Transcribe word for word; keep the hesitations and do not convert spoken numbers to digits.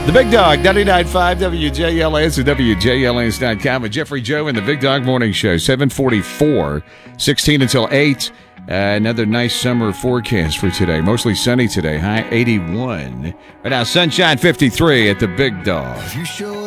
The Big Dog, ninety-nine point five W J L S and W J L S dot com with Jeffrey Joe and the Big Dog Morning Show, seven forty-four, sixteen until eight. Uh, another nice summer forecast for today. Mostly sunny today, high eighty-one. Right now, sunshine fifty-three at the Big Dog. You sure